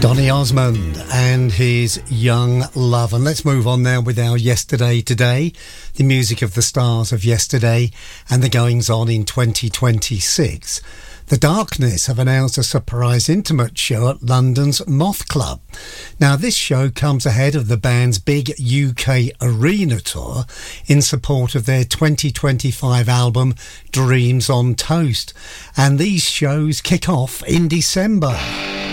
Donny Osmond and his Young Love. And let's move on now with our Yesterday Today, the music of the stars of yesterday and the goings on in 2026. The Darkness have announced a surprise intimate show at London's Moth Club. Now, this show comes ahead of the band's big UK arena tour in support of their 2025 album Dreams on Toast. And these shows kick off in December.